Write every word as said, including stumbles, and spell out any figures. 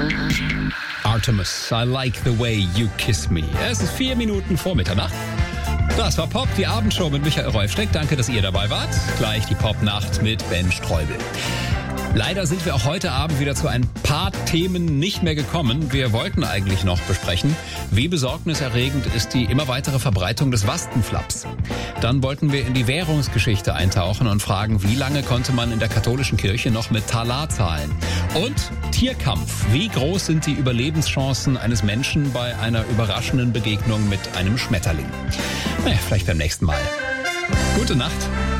Artemis, I like the way you kiss me. Es ist vier Minuten vor Mitternacht. Das war Pop, die Abendshow mit Michael Reufsteck. Danke, dass ihr dabei wart. Gleich die Popnacht mit Ben Streubel. Leider sind wir auch heute Abend wieder zu ein paar Themen nicht mehr gekommen. Wir wollten eigentlich noch besprechen, wie besorgniserregend ist die immer weitere Verbreitung des Wastenflaps. Dann wollten wir in die Währungsgeschichte eintauchen und fragen, wie lange konnte man in der katholischen Kirche noch mit Talar zahlen? Und Tierkampf. Wie groß sind die Überlebenschancen eines Menschen bei einer überraschenden Begegnung mit einem Schmetterling? Naja, vielleicht beim nächsten Mal. Gute Nacht.